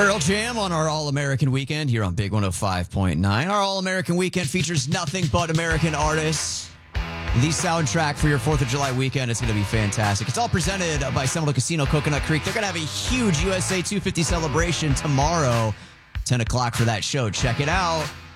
Pearl Jam on our All-American Weekend here on Big 105.9. Our All-American Weekend features nothing but American artists. The soundtrack for your 4th of July weekend is going to be fantastic. It's all presented by Seminole Casino Coconut Creek. They're going to have a huge USA 250 celebration tomorrow, 10 o'clock for that show. Check it out.